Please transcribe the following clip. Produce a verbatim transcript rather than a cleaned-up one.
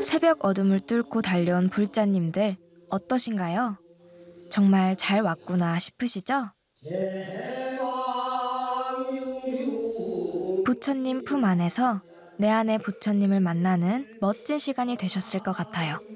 새벽 어둠을 뚫고 달려온 불자님들 어떠신가요? 정말 잘 왔구나 싶으시죠? 부처님 품 안에서 내 안의 부처님을 만나는 멋진 시간이 되셨을 것 같아요.